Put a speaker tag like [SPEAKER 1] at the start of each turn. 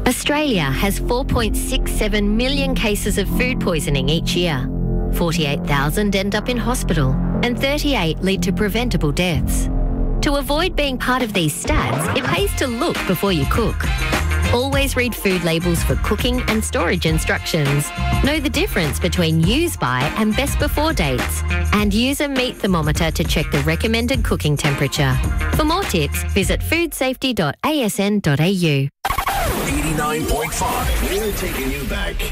[SPEAKER 1] Australia has 4.67 million cases of food poisoning each year. 48,000 end up in hospital and 38 lead to preventable deaths. To avoid being part of these stats, it pays to look before you cook. Always read food labels for cooking and storage instructions. Know the difference between use by and best before dates. And use a meat thermometer to check the recommended cooking temperature. For more tips, visit foodsafety.asn.au.
[SPEAKER 2] 89.5. We're taking you back.